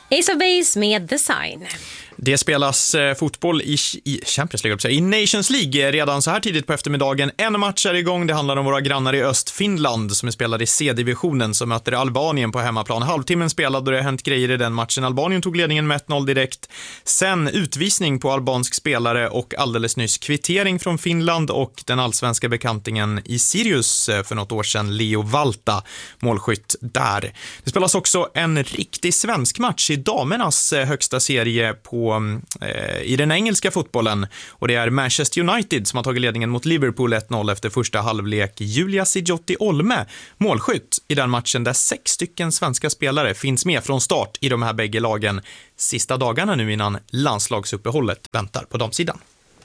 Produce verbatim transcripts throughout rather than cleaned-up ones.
Ace of Base med Design. Det spelas eh, fotboll i, i Champions League, i Nations League redan så här tidigt på eftermiddagen. En match är igång, det handlar om våra grannar i öst, Finland, som är spelade i C-divisionen, som möter Albanien på hemmaplan. Halvtimmen spelad och det har hänt grejer i den matchen. Albanien tog ledningen med ett noll direkt. Sen utvisning på albansk spelare och alldeles nyss kvittering från Finland och den allsvenska bekantingen i Sirius för något år sedan, Leo Valta, målskytt där. Det spelas också en riktig svensk match i damernas högsta serie på i den engelska fotbollen, och det är Manchester United som har tagit ledningen mot Liverpool ett noll efter första halvlek. Julia Sijotti Olme, målskytt i den matchen, där sex stycken svenska spelare finns med från start i de här bägge lagen sista dagarna nu innan landslagsuppehållet väntar på damsidan.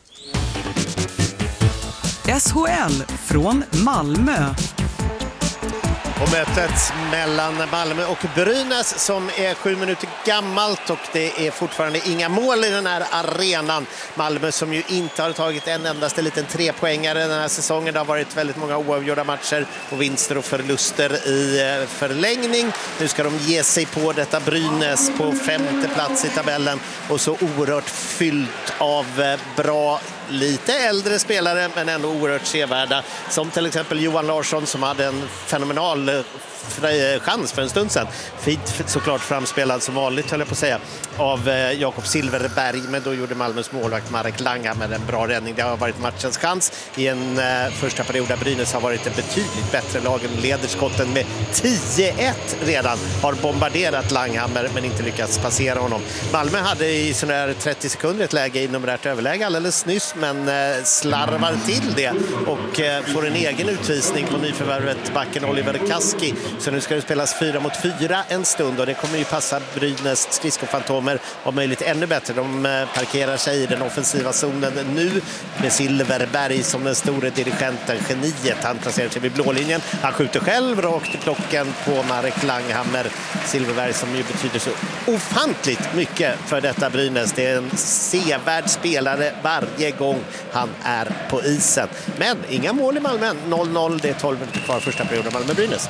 S H L från Malmö. Och mötet mellan Malmö och Brynäs som är sju minuter gammalt, och det är fortfarande inga mål i den här arenan. Malmö som ju inte har tagit en endaste liten trepoängare den här säsongen. Det har varit väldigt många oavgjorda matcher och vinster och förluster i förlängning. Nu ska de ge sig på detta Brynäs på femte plats i tabellen, och så oerhört fyllt av bra, lite äldre spelare men ändå oerhört sevärda, som till exempel Johan Larsson som hade en fenomenal chans för en stund sedan. Fint såklart framspelad som vanligt, höll jag på att säga, av Jakob Silverberg, men då gjorde Malmös målvakt Marek Langa med en bra räddning. Det har varit matchens chans i en uh, första period där Brynäs har varit ett betydligt bättre lag än leder skotten med tio ett redan, har bombarderat Langhammer men inte lyckats passera honom. Malmö hade i sådär trettio sekunder ett läge i numerärt överläge alldeles nyss, men uh, slarvar till det och uh, får en egen utvisning på nyförvärvet backen Oliver Kaski. Så nu ska det spelas fyra mot fyra en stund, och det kommer ju passa Brynäs skridskofantomer om möjligt ännu bättre. De parkerar sig i den offensiva zonen nu med Silverberg som den store dirigenten, geniet. Han placerar sig vid blålinjen. Han skjuter själv rakt i plocken på Marek Langhammer. Silverberg som ju betyder så ofantligt mycket för detta Brynäs. Det är en sevärd spelare varje gång han är på isen. Men inga mål i Malmö. noll noll, det är tolv minuter kvar första perioden Malmö-Brynäs.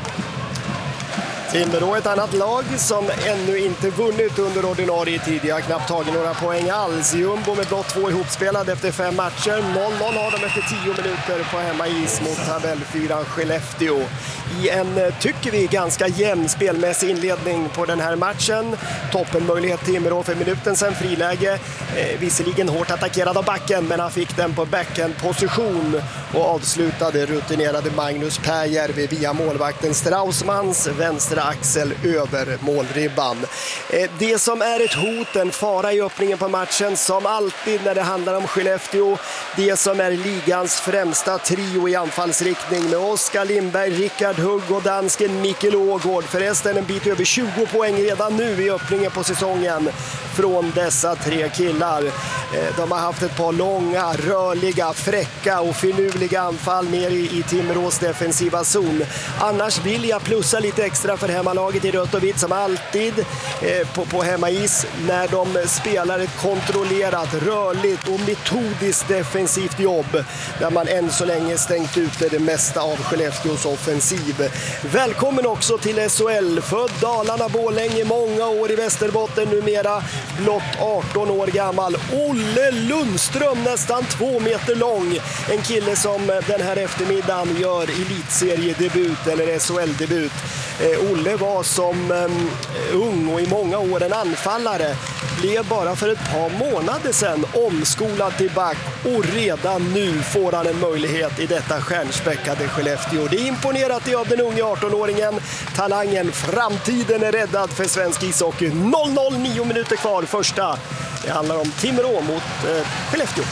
Timrå, ett annat lag som ännu inte vunnit under ordinarie tid. Jag har knappt tagit några poäng alls. Jumbo med blott två ihopspelade efter fem matcher. noll noll har de efter tio minuter på hemmais mot tabellfyran Skellefteå. I en, tycker vi, ganska jämn spelmässig inledning på den här matchen. Toppenmöjlighet Timrå för minuten sen, friläge. Eh, visserligen hårt attackerad av backen, men han fick den på backhand-position och avslutade rutinerade Magnus Pääjärvi via målvakten Straussmans vänstra axel över målribban. Eh, det som är ett hot, en fara i öppningen på matchen, som alltid när det handlar om Skellefteå, det som är ligans främsta trio i anfallsriktning med Oskar Lindberg, Rickard Hugg och dansken Mikkel Ågård. Förresten en bit över tjugo poäng redan nu i öppningen på säsongen från dessa tre killar. De har haft ett par långa, rörliga, fräcka och finurliga anfall ner i, i Timrås defensiva zon. Annars vill jag plussa lite extra för hemmalaget i rött och vitt som alltid eh, på, på hemmais när de spelar ett kontrollerat, rörligt och metodiskt defensivt jobb där man än så länge stängt ute det mesta av Skellefteås offensiv. Välkommen också till S H L, född Dalarna, Borlänge, många år i Västerbotten, numera blott arton år gammal. Olle Lundström, nästan två meter lång. En kille som den här eftermiddagen gör elitseriedebut eller S H L-debut. Eh, Olle var som um, ung och i många år en anfallare. Blev bara för ett par månader sedan omskolad till back, och redan nu får han en möjlighet i detta stjärnspäckade Skellefteå. Det är imponerat av den unga arton-åringen. Talangen, framtiden är räddad för svensk ishockey. noll noll, nio minuter kvar första. Det handlar om Timrå mot eh, Skellefteå.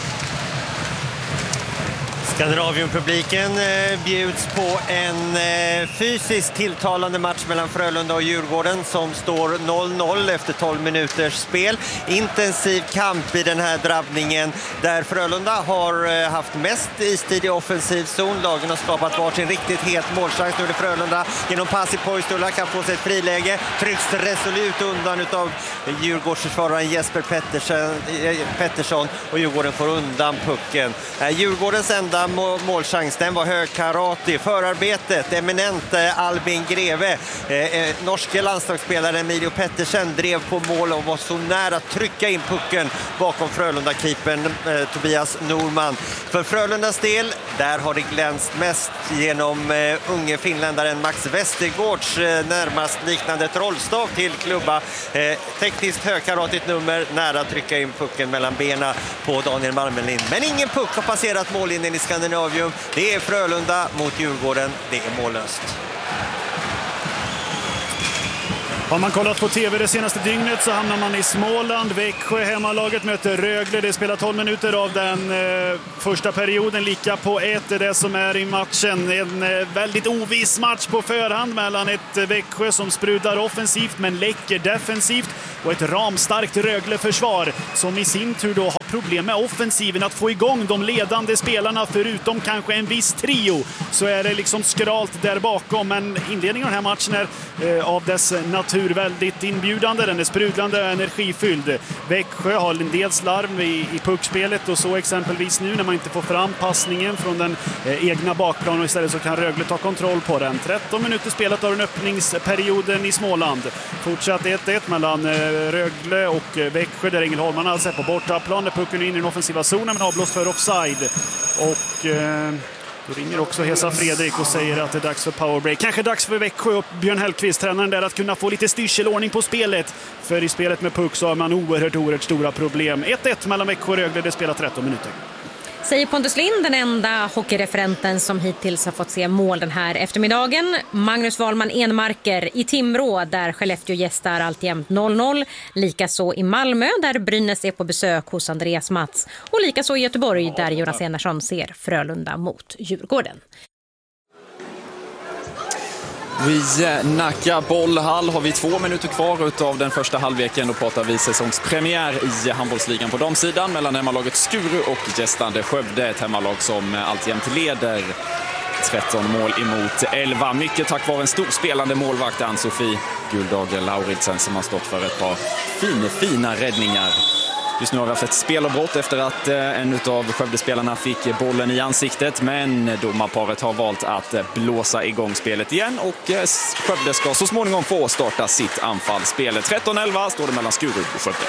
Skandinavium-publiken eh, bjuds på en eh, fysiskt tilltalande match mellan Frölunda och Djurgården som står noll noll efter tolv minuters spel. Intensiv kamp i den här drabbningen där Frölunda har eh, haft mest istid i offensiv zon. Lagen har skapat varsin riktigt het målchans. Nu är det Frölunda genom pass i Poistola kan få sig ett friläge. Trycks resolut undan utav Djurgårdsförsvararen Jesper Pettersson, eh, Pettersson och Djurgården får undan pucken. Eh, Djurgårdens enda målchans, den var högkarate. Förarbetet, eminent Albin Greve. Eh, norske landslagsspelaren Emilio Pettersen drev på mål och var så nära att trycka in pucken bakom Frölunda-keepern eh, Tobias Norman. För Frölundas del, där har det glänst mest genom eh, unge finländaren Max Westergårds eh, närmast liknande trollstav till klubba. Eh, tekniskt högkaratigt nummer, nära att trycka in pucken mellan benen på Daniel Marmelind. Men ingen puck har passerat mållinjen i Skandinavium. Det är Frölunda mot Djurgården. Det är mållöst. Har man kollat på tv det senaste dygnet så hamnar man i Småland. Växjö, hemmalaget, möter Rögle. Det spelar tolv minuter av den eh, första perioden. Lika på ett är det som är i matchen. En eh, väldigt oviss match på förhand mellan ett eh, Växjö som sprudlar offensivt men läcker defensivt och ett ramstarkt Rögle-försvar som i sin tur då har problem med offensiven att få igång de ledande spelarna. Förutom kanske en viss trio så är det liksom skralt där bakom. Men inledningen av den här matchen är eh, av dess natur väldigt inbjudande. Den är sprudlande och energifylld. Växjö har en del slarv i, i puckspelet och så exempelvis nu när man inte får fram passningen från den eh, egna bakplanen och istället så kan Rögle ta kontroll på den. tretton minuter spelat av den öppningsperioden i Småland. Fortsatt ett ett mellan eh, Rögle och eh, Växjö där Ängelholmarna har sett på bortaplan där pucken är in i den offensiva zonen men avblåst för offside. Och eh, då ringer också Hesa Fredrik och säger att det är dags för powerbreak. Kanske dags för Växjö och Björn Hellqvist, tränaren där, att kunna få lite styrselordning på spelet. För i spelet med puck så har man oerhört, oerhört stora problem. ett ett mellan Växjö och Rögle, det spelar tretton minuter. Säger Pontus Lind, den enda hockeyreferenten som hittills har fått se mål den här eftermiddagen. Magnus Wahlman Enmarker i Timrå där Skellefteå gästar alltjämt noll noll. Likaså i Malmö där Brynäs är på besök hos Andreas Mats. Och likaså i Göteborg där Jonas Enarsson ser Frölunda mot Djurgården. Vi Nacka bollhall har vi två minuter kvar av den första halvleken. Då pratar vi säsongspremiär i handbollsligan på damsidan mellan hemmalaget Skuru och gästande Skövde. Ett hemmalag som alltjämt leder tretton mål emot elva. Mycket tack vare en stor spelande målvakt Ann-Sofie Guldagel Lauritsen som har stått för ett par fina, fina räddningar. Just nu har vi haft ett spelavbrott efter att en av Skövdespelarna fick bollen i ansiktet. Men domarparet har valt att blåsa igång spelet igen. Och Skövde ska så småningom få starta sitt anfall. Spelet tretton elva står det mellan Skuru och Skövde.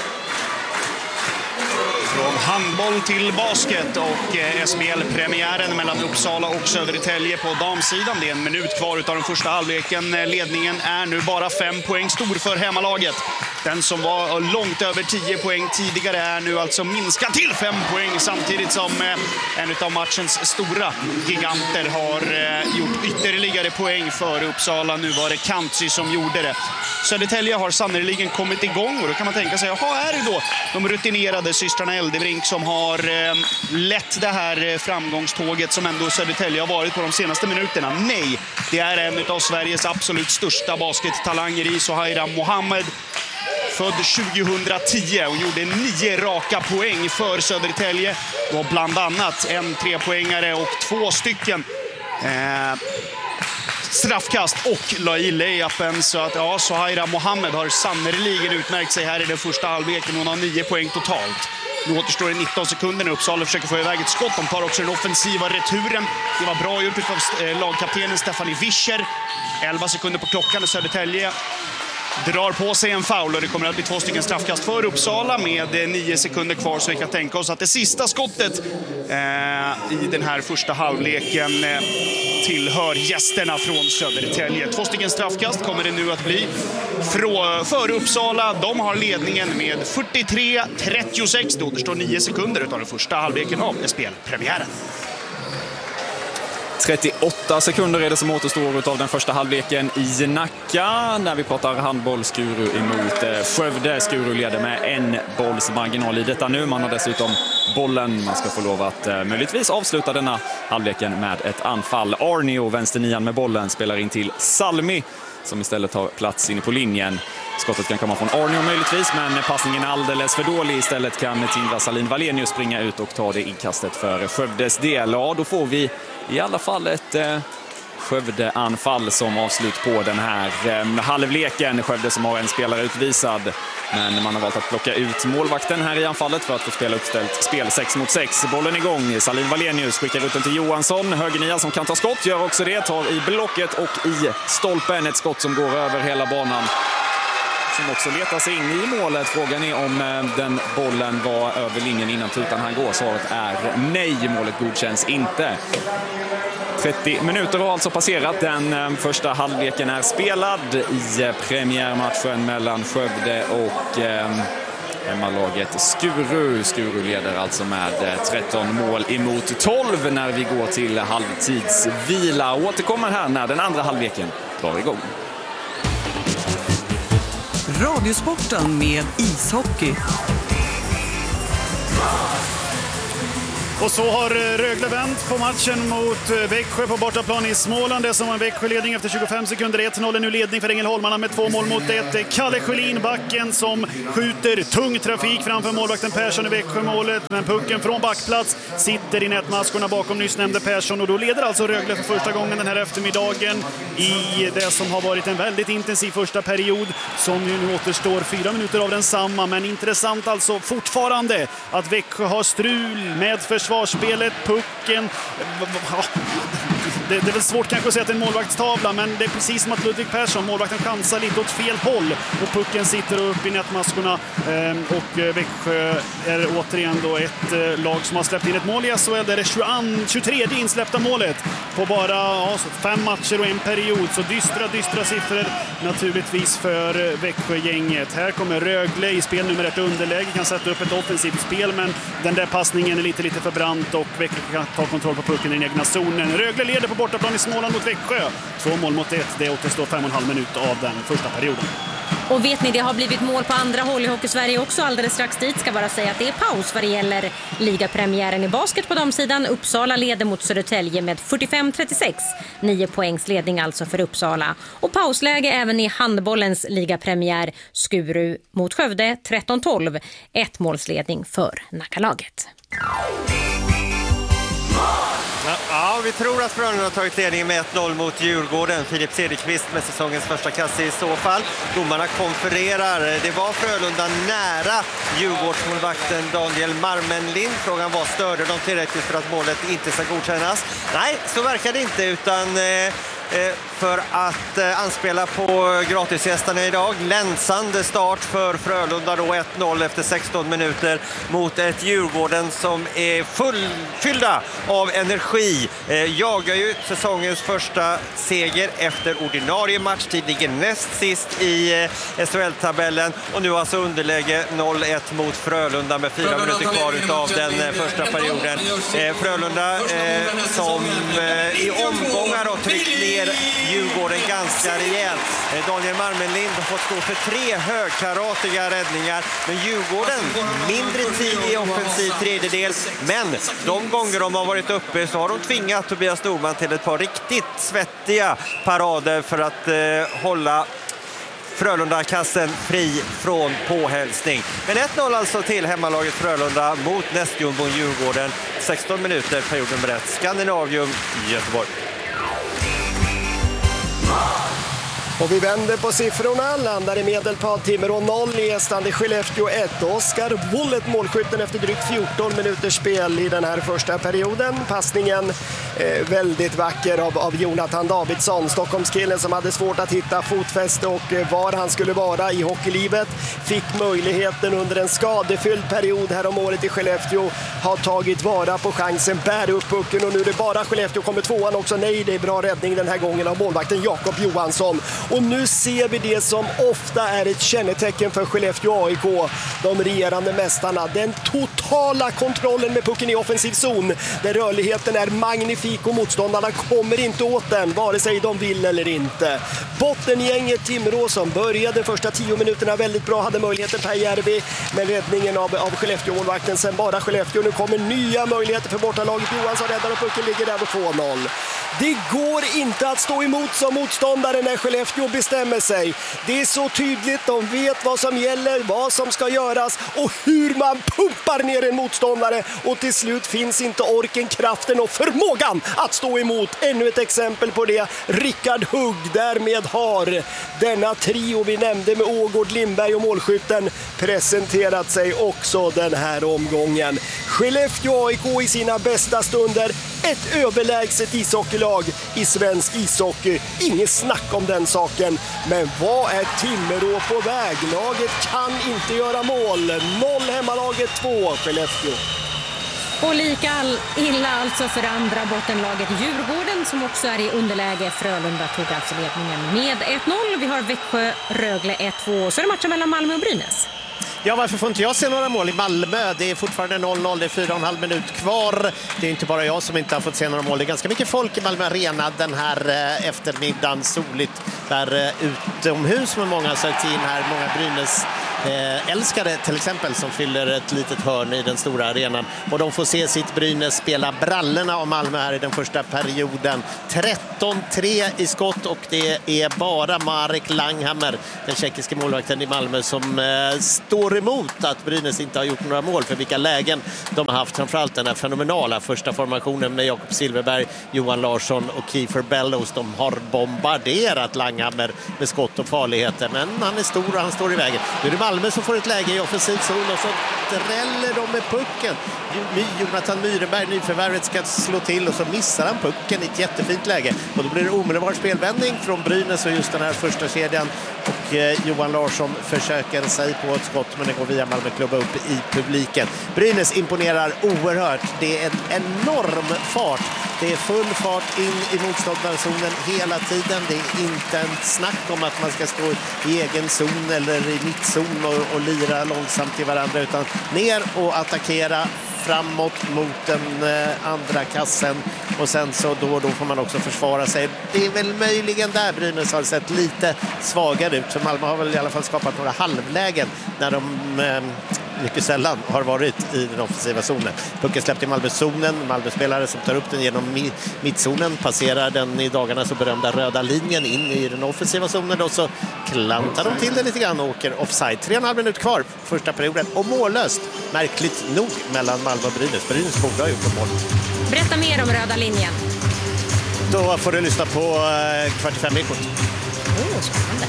Från handboll till basket och S B L-premiären mellan Uppsala och Södertälje på damsidan. Det är en minut kvar av den första halvleken. Ledningen är nu bara fem poäng stor för hemmalaget. Den som var långt över tio poäng tidigare är nu alltså minskad till fem poäng samtidigt som en av matchens stora giganter har gjort ytterligare poäng för Uppsala. Nu var det Kantzy som gjorde det. Södertälje har sannoliken kommit igång och då kan man tänka sig, jaha, är det då de rutinerade systrarna Eldebrink som har eh, lett det här framgångståget som ändå Södertälje har varit på de senaste minuterna? Nej, det är en av Sveriges absolut största baskettalanger i Sohaira Mohammed. Född tjugohundratio och gjorde nio raka poäng för Södertälje. Och bland annat en trepoängare och två stycken eh, straffkast och la i layupen. Så att ja, Sohaira Mohammed har sannoliken utmärkt sig här i den första halvleken. Hon har nio poäng totalt. Nu återstår det nitton sekunder när Uppsala försöker få iväg ett skott. De tar också den offensiva returen. Det var bra gjort av lagkaptenen Stephanie Fischer. elva sekunder på klockan och Södertälje drar på sig en foul och det kommer att bli två stycken straffkast för Uppsala med nio sekunder kvar, så vi kan tänka oss att det sista skottet eh, i den här första halvleken eh, tillhör gästerna från Södertälje. Två stycken straffkast kommer det nu att bli Frå, för Uppsala. De har ledningen med fyrtiotre trettiosex. Det återstår nio sekunder av den första halvleken av spelpremiären. trettioåtta sekunder är det som återstår av den första halvleken i Nacka när vi pratar handboll. Skuru emot Skövde. Skuru leder med en bolls marginal i detta nu. Man har dessutom bollen. Man ska få lov att eh, möjligtvis avsluta denna halvleken med ett anfall. Arnio, vänsternian med bollen, spelar in till Salmi som istället tar plats inne på linjen. Skottet kan komma från Arnio möjligtvis, men passningen är alldeles för dålig. Istället kan Tindra Salin Valenius springa ut och ta det inkastet för Skövdes del. Ja, då får vi i alla fall ett eh, Skövde-anfall som avslut på den här eh, halvleken. Skövde som har en spelare utvisad, men man har valt att plocka ut målvakten här i anfallet för att få spela uppställt spel sex mot sex. Bollen igång. Salin Valenius skickar ut den till Johansson. Högernia som kan ta skott, gör också det. Tar i blocket och i stolpen. Ett skott som går över hela banan. Som också letar sig in i målet. Frågan är om den bollen var över linjen innan tutan han går. Svaret är nej. Målet godkänns inte. trettio minuter har alltså passerat. Den första halvleken är spelad i premiärmatchen mellan Skövde och eh, hemmalaget Skuru. Skuru leder alltså med tretton mål emot tolv när vi går till halvtidsvila. Återkommer här när den andra halvleken drar igång. Radiosporten med ishockey. Och så har Rögle vänt på matchen mot Växjö på bortaplan i Småland. Det som var en Växjö-ledning efter tjugofem sekunder. ett noll nu ledning för Ängelholmarna med två mål mot ett. Kalle Sjölin, backen, som skjuter tung trafik framför målvakten Persson i Växjö-målet. Men pucken från backplats sitter i nätmaskorna bakom nyss nämnde Persson. Och då leder alltså Rögle för första gången den här eftermiddagen i det som har varit en väldigt intensiv första period. Som ju nu återstår fyra minuter av den samma. Men intressant alltså fortfarande att Växjö har strul med försvar. Försvarsspelet, pucken. Det, det är väl svårt kanske att säga att det är en målvaktstavla, men det är precis som att Ludvig Persson, målvakten, chansar lite åt fel håll och pucken sitter upp i nätmaskorna. Och Växjö är återigen då ett lag som har släppt in ett mål i S H L. Det är det tjugotredje insläppta målet på bara ja, fem matcher och en period. Så dystra, dystra siffror naturligtvis för Växjö-gänget. Här kommer Rögle i spel nummer ett underläge, kan sätta upp ett offensivt spel, men den där passningen är lite, lite för brant och Växjö kan ta kontroll på pucken i den egna zonen. Rögle leder på bortaplan i Småland mot Växjö. Två mål mot ett. Det återstår fem och en halv minut av den första perioden. Och vet ni, det har blivit mål på andra håll i Hockey-Sverige också alldeles strax dit. Ska bara säga att det är paus vad det gäller ligapremiären i basket på damsidan. Uppsala leder mot Södertälje med fyrtiofem trettiosex. Nio poängs ledning alltså för Uppsala. Och pausläge även i handbollens ligapremiär. Skuru mot Skövde tretton tolv. Ett målsledning för Nackalaget. Ja, vi tror att Frölunda har tagit ledningen med ett noll mot Djurgården. Filip Cederqvist med säsongens första kasse i så fall. Domarna konfererar. Det var Frölunda nära Djurgårdsmålvakten Daniel Marmenlind. Frågan var, störde de tillräckligt för att målet inte ska godkännas? Nej, så verkar det inte, utan eh, för att eh, anspela på gratisgästarna idag. Länsande start för Frölunda då, ett noll efter sexton minuter mot ett Djurgården som är fullfyllda av energi. Eh, jagar ju säsongens första seger efter ordinarie matchtid, ligger näst sist i eh, S H L-tabellen och nu alltså underläge noll ett mot Frölunda med fyra minuter kvar utav den eh, första perioden. Eh, Frölunda eh, som eh, i omgångar har tryckt ner Djurgården ganska rejält. Daniel Marmenlind har fått stå för tre högkaratiga räddningar. Men Djurgården mindre tid i offensiv tredjedel. Men de gånger de har varit uppe så har de tvingat Tobias Norman till ett par riktigt svettiga parader för att eh, hålla Frölunda-kassen fri från påhälsning. Men ett noll alltså till hemmalaget Frölunda mot nästjumbon Djurgården. sexton minuter, perioden berätt. Skandinavium, Göteborg. Och vi vänder på siffrorna, landar i Medelpad, Timrå noll, Gästande Skellefteå ett. Oskar Wollet, målskytten efter drygt fjorton minuters spel i den här första perioden. Passningen eh, väldigt vacker av, av Jonathan Davidsson, Stockholmskillen som hade svårt att hitta fotfäste och eh, var han skulle vara i hockeylivet. Fick möjligheten under en skadefylld period här om året i Skellefteå, har tagit vara på chansen, bär upp pucken och nu är det bara Skellefteå, kommer tvåan också. Nej, det är bra räddning den här gången av målvakten Jakob Johansson. Och nu ser vi det som ofta är ett kännetecken för Skellefteå A I K, de regerande mästarna. Den totala kontrollen med pucken i offensiv zon, där rörligheten är magnifik och motståndarna kommer inte åt den, vare sig de vill eller inte. Bottengänget Timrå som började första tio minuterna väldigt bra, hade möjligheten Per Järvi med räddningen av, av Skellefteå-målvakten. Sen bara Skellefteå, nu kommer nya möjligheter för bortalaget. Johansson räddar och pucken ligger där på två noll. Det går inte att stå emot som motståndare när Skellefteå bestämmer sig. Det är så tydligt, de vet vad som gäller, vad som ska göras och hur man pumpar ner en motståndare. Och till slut finns inte orken, kraften och förmågan att stå emot. Ännu ett exempel på det. Rickard Hugg därmed har denna trio vi nämnde med Ågård, Lindberg och målskytten presenterat sig också den här omgången. Skellefteå A I K i sina bästa stunder. Ett överlägset ishockeylag i svensk ishockey. Inget snack om den saken. Men vad är Timrå på väg? Laget kan inte göra mål. Noll hemmalaget, två Skellefteå. Och lika all, illa alltså för andra bottenlaget Djurgården som också är i underläge. Frölunda tog alltså ledningen med ett noll. Vi har Växjö, Rögle ett två. Så är det matchen mellan Malmö och Brynäs. Ja, varför får inte jag se några mål i Malmö? Det är fortfarande noll noll, det är fyra och en halv minut kvar. Det är inte bara jag som inte har fått se några mål. Det är ganska mycket folk i Malmö Arena den här eh, eftermiddagen. Soligt där eh, utomhus med många sökt in här. Många Brynäs eh, älskare till exempel som fyller ett litet hörn i den stora arenan. Och de får se sitt Brynäs spela brallorna av Malmö här i den första perioden. tretton tre i skott och det är bara Marek Langhammer, den tjeckiska målvakten i Malmö, som eh, står emot att Brynäs inte har gjort några mål. För vilka lägen de har haft, framförallt den här fenomenala första formationen med Jakob Silverberg, Johan Larsson och Kiefer Bellows. De har bombarderat Langhammer med skott och farligheter, men han är stor och han står i vägen. Nu är det Malmö som får ett läge i offensiv zon och så dräller de med pucken. Jonathan Myrenberg, nyförvärvet, ska slå till och så missar han pucken i ett jättefint läge. Och då blir det omedelbar spelvändning från Brynäs och just den här första kedjan. Och eh, Johan Larsson försöker sig på ett skott, men det går via Malmö klubba upp i publiken. Brynäs imponerar oerhört. Det är en enorm fart. Det är full fart in i motståndarzonen hela tiden. Det är inte en snack om att man ska stå i egen zon eller i mittzon och, och lira långsamt till varandra, utan ner och attackera framåt mot den eh, andra kassen, och sen så då och då får man också försvara sig. Det är väl möjligen där Brynäs har sett lite svagare ut, för Malmö har väl i alla fall skapat några halvlägen när de eh, mycket sällan har varit i den offensiva zonen. Pucken släppt i Malmö-zonen. Malmö-spelare som tar upp den genom mittzonen passerar den i dagarna så berömda röda linjen in i den offensiva zonen, och så klantar de till det lite grann och åker offside. Tre och en halv minut kvar första perioden och mållöst, märkligt nog, mellan Malmö och Brynäs. Brynäs borde ha gjort ett mål. Berätta mer om röda linjen. Då får du lyssna på eh, kvart i fem ekot. Åh, spännande.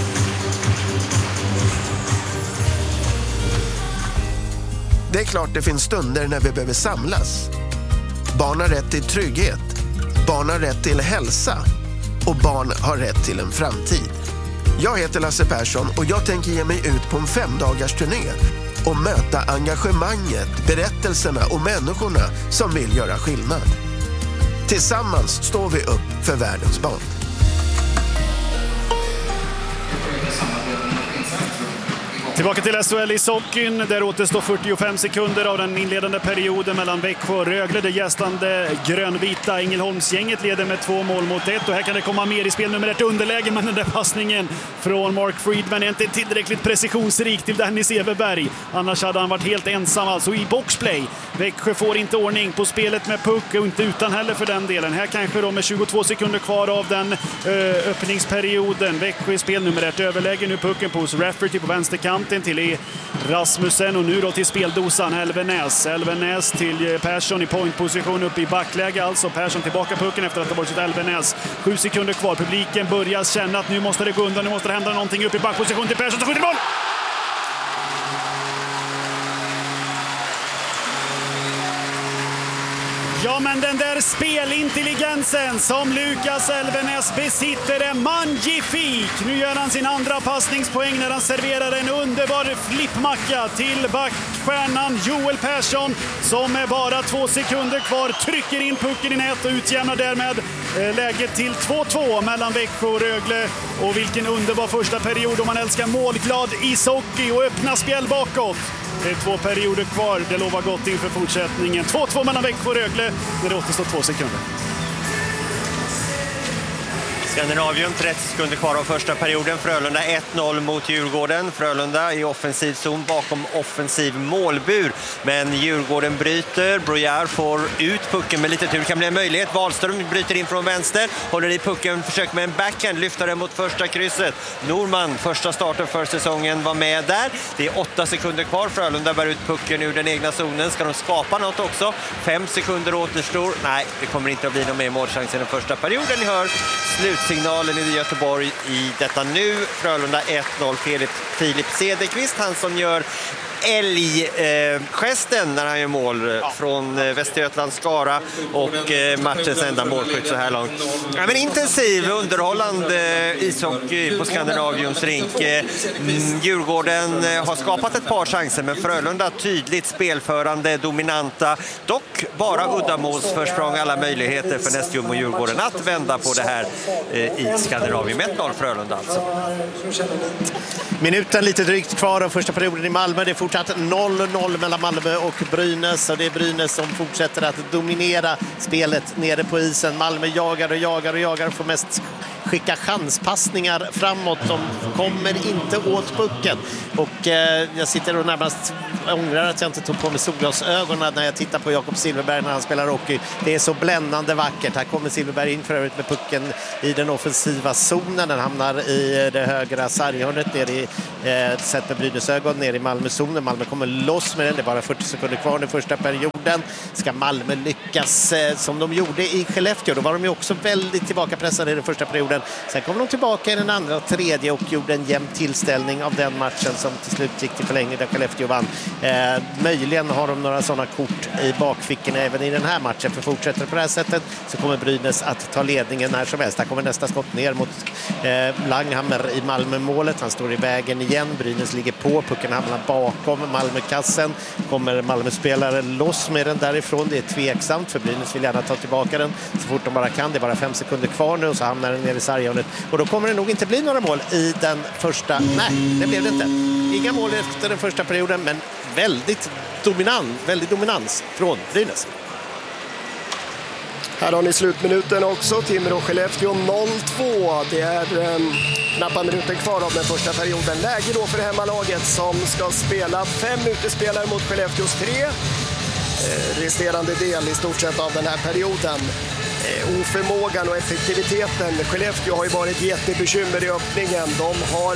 Det är klart det finns stunder när vi behöver samlas. Barn har rätt till trygghet. Barn har rätt till hälsa. Och barn har rätt till en framtid. Jag heter Lasse Persson och jag tänker ge mig ut på en femdagars turné och möta engagemanget, berättelserna och människorna som vill göra skillnad. Tillsammans står vi upp för världens barn. Tillbaka till S H L i Sockin. Där återstår fyrtiofem sekunder av den inledande perioden mellan Växjö och Rögle. Det gästande grönvita Ängelholmsgänget leder med två mål mot ett. Och här kan det komma mer i spel, nummer ett underläge. Men den där passningen från Mark Friedman är inte tillräckligt precisionsrik till Dennis Everberg. Annars hade han varit helt ensam alltså i boxplay. Växjö får inte ordning på spelet med puck och inte utan heller för den delen. Här kanske då med tjugotvå sekunder kvar av den ö, öppningsperioden. Växjö i spel, nummer ett överläge. Nu pucken på Rafferty på vänsterkant till Rasmussen och nu då till speldosan Elvenäs. Elvenäs till Persson i pointposition upp i backläge. Alltså Persson tillbaka pucken efter att ha varit sitt Elvenäs. Sju sekunder kvar. Publiken börjar känna att nu måste det gå undan. Nu måste det hända någonting upp i backposition till Persson. Så skjuter mål! Ja, men den där spelintelligensen som Lukas Elvenäs besitter är magnifik. Nu gör han sin andra passningspoäng när han serverar en underbar flippmacka till backstjärnan Joel Persson, som är bara två sekunder kvar trycker in pucken i nät och utjämnar därmed läget till två två mellan Växjö och Rögle. Och vilken underbar första period om man älskar målglad ishockey och öppna spjäll bakåt. Det är två perioder kvar. Det lovar gott inför fortsättningen. två två mellan Växjö och Rögle när det återstår två sekunder. Skandinavium, trettio sekunder kvar av första perioden. Frölunda ett noll mot Djurgården. Frölunda i offensiv zon bakom offensiv målbur. Men Djurgården bryter. Brojar får ut pucken med lite tur. Kan bli en möjlighet. Wahlström bryter in från vänster. Håller i pucken. Försöker med en backhand. Lyfter den mot första krysset. Norman, första starten för säsongen, var med där. Det är åtta sekunder kvar. Frölunda bär ut pucken ur den egna zonen. Ska de skapa något också? Fem sekunder återstår. Nej, det kommer inte att bli någon mer målchans i den första perioden. Ni hör slutsignalen i Göteborg i detta nu. Frölunda ett noll. Filip, Filip Cederqvist, han som gör älggesten eh, när han gör mål eh, från eh, Västergötland Skara och eh, matchens enda målskytt så här långt. Ja, men intensiv, underhållande eh, ishockey på Skandinaviums rink. Eh, mm, Djurgården eh, har skapat ett par chanser, men Frölunda tydligt spelförande, dominanta. Dock bara uddamålsförsprång, alla möjligheter för Nästjum och Djurgården att vända på det här eh, i Skandinavium. ett noll Frölunda alltså. Minuten lite drygt kvar av första perioden i Malmö. Det är fortsatt noll noll mellan Malmö och Brynäs. Och det är Brynäs som fortsätter att dominera spelet nere på isen. Malmö jagar och jagar och jagar och får mest skicka chanspassningar framåt. De kommer inte åt pucken. Och eh, jag sitter och närmast ångrar att jag inte tog på mig solglasögonen när jag tittar på Jakob Silfverberg när han spelar hockey. Det är så bländande vackert. Här kommer Silfverberg in för övrigt med pucken i den offensiva zonen. Den hamnar i det högra sarghörnet ner i eh, sett med Brynäsögon ner i Malmö-zonen. Malmö kommer loss med den. Det är bara fyrtio sekunder kvar i första perioden. Ska Malmö lyckas eh, som de gjorde i Skellefteå? Då var de ju också väldigt tillbakapressade i den första perioden. Sen kom de tillbaka i den andra och tredje och gjorde en jämn tillställning av den matchen som till slut gick till förlängning där Skellefteå vann. Eh, möjligen har de några sådana kort i bakfickorna även i den här matchen. För fortsätter på det här sättet så kommer Brynäs att ta ledningen när som helst. Här kommer nästa skott ner mot eh, Langhammer i Malmö-målet. Han står i vägen igen. Brynäs ligger på. Pucken hamnar bakom Malmö-kassen. Kommer Malmö-spelare loss med den därifrån. Det är tveksamt för Brynäs vill gärna ta tillbaka den så fort de bara kan. Det är bara fem sekunder kvar nu och så hamnar den ner i sarghörnet. Och då kommer det nog inte bli några mål i den första. Nej, det blev det inte. Inga mål efter den första perioden, men väldigt dominant, väldigt dominans från Brynäs. Här har ni slutminuten också. Timrå och Skellefteå noll två. Det är um, knappa minuten kvar av den första perioden. Läge då för hemmalaget som ska spela fem utespelare mot Skellefteås tre. Eh, resterande del i stort sett av den här perioden. Eh, oförmågan och effektiviteten. Skellefteå har ju varit jättebekymmer i öppningen. De har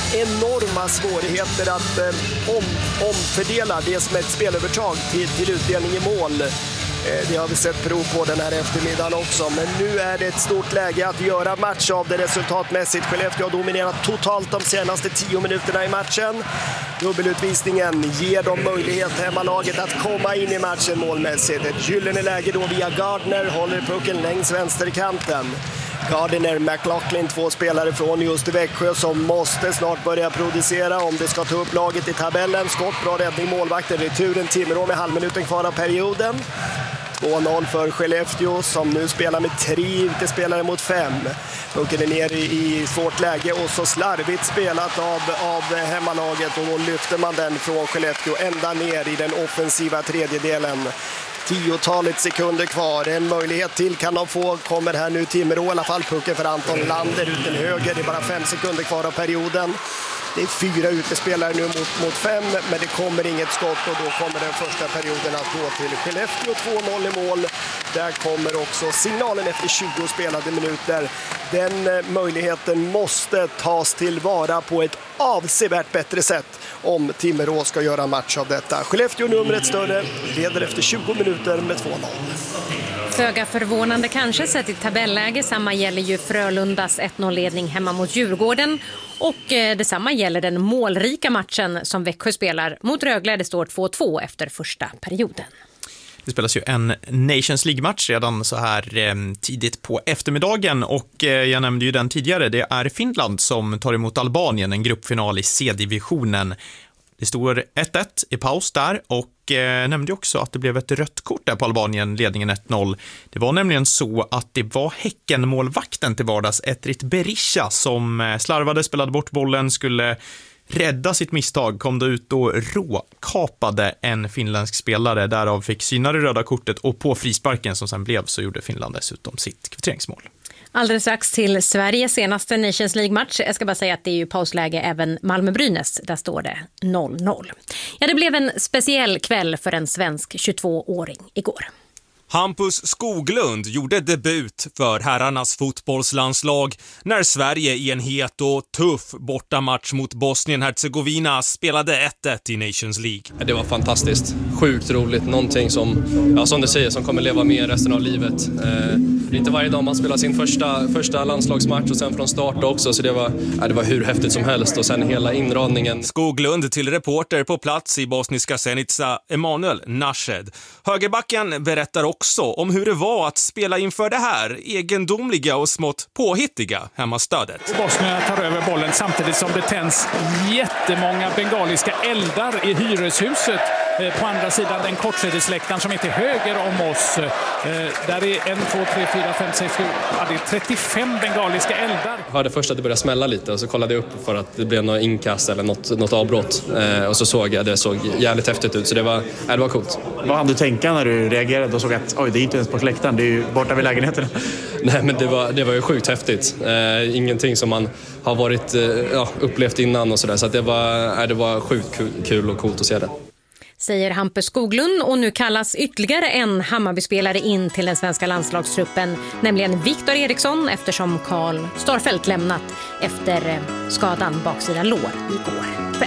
enorma svårigheter att eh, om, omfördela det som är ett spelövertag till, till utdelning i mål. Det har vi sett prov på den här eftermiddagen också. Men nu är det ett stort läge att göra match av det resultatmässigt. Skellefteå har dominerat totalt de senaste tio minuterna i matchen. Dubbelutvisningen ger dem möjlighet hemmalaget att komma in i matchen målmässigt. Ett gyllene läge då via Gardner håller pucken längs vänsterkanten. Gardner, McLaughlin, två spelare från just Växjö som måste snart börja producera om det ska ta upp laget i tabellen. Skott, bra räddning, målvakten, returen Timrå med halvminuten kvar av perioden. två noll för Skellefteå som nu spelar med tre utespelare mot fem. Pucken är ner i svårt läge och så slarvigt spelat av, av hemmalaget och då lyfter man den från Skellefteå ända ner i den offensiva tredjedelen. Tiotalet sekunder kvar. En möjlighet till kan de få. Kommer här nu Timrå i alla fall. Pucken för Anton Lander ut till höger. Det är bara fem sekunder kvar av perioden. Det är fyra utespelare nu mot, mot fem. Men det kommer inget skott och då kommer den första perioden att gå till Skellefteå. två noll i mål. Där kommer också signalen efter tjugo spelade minuter. Den möjligheten måste tas tillvara på ett avsevärt bättre sätt om Timrå ska göra match av detta. Skellefteå numret större, leder efter tjugo minuter med två noll. Föga förvånande kanske sett i tabelläge. Samma gäller ju Frölundas ett noll-ledning hemma mot Djurgården. Och eh, detsamma gäller den målrika matchen som Växjö spelar mot Rögle. Det står två två efter första perioden. Det spelas ju en Nations League-match redan så här eh, tidigt på eftermiddagen och eh, jag nämnde ju den tidigare. Det är Finland som tar emot Albanien, en gruppfinal i C-divisionen. Det står ett ett i paus där och eh, nämnde också att det blev ett rött kort där på Albanien, ledningen ett noll. Det var nämligen så att det var Häcken-målvakten till vardags, Etrit Berisha, som eh, slarvade, spelade bort bollen, skulle rädda sitt misstag, kom då ut och råkapade en finländsk spelare. Därav fick syna det röda kortet och på frisparken som sen blev så gjorde Finland dessutom sitt kvitteringsmål. Alldeles strax till Sveriges senaste Nations League-match. Jag ska bara säga att det är ju pausläge även Malmö-Brynäs. Där står det noll noll. Ja, det blev en speciell kväll för en svensk tjugotvååring igår. Hampus Skoglund gjorde debut för herrarnas fotbollslandslag när Sverige i en het och tuff bortamatch mot Bosnien-Herzegovina spelade ett ett i Nations League. Det var fantastiskt, sjukt roligt, någonting som, ja, som du säger, som kommer leva med resten av livet. Eh, det är inte varje dag man spelar sin första, första landslagsmatch och sen från start också, så det var, ja, det var hur häftigt som helst och sen hela inradningen. Skoglund till reporter på plats i bosniska Zenica, Emanuel Nashed. Högerbacken berättar också också om hur det var att spela inför det här egendomliga och smått påhittiga hemmastödet. Bosnien tar över bollen samtidigt som det tänds jättemånga bengaliska eldar i hyreshuset på andra sidan den kortsidesläktaren som är till höger om oss. Där är en, två, tre, fyra, fem, sex, sju, ja, det är trettiofem bengaliska eldar. Jag hörde först att det började smälla lite och så kollade jag upp för att det blev något inkast eller något, något avbrott. Och så såg jag, det såg jävligt häftigt ut, så det var, ja, det var coolt. Vad hade du tänka när du reagerade och såg att oj, det är inte ens på släktaren, det är ju borta vid lägenheten? Nej, men det var, det var ju sjukt häftigt. Eh, ingenting som man har varit, eh, ja, upplevt innan och sådär. Så att det, var, eh, det var sjukt kul och coolt att se det. Säger Hampus Skoglund, och nu kallas ytterligare en Hammarby-spelare in till den svenska landslagstruppen, nämligen Viktor Eriksson, eftersom Karl Starfelt lämnat efter skadan baksida lår igår.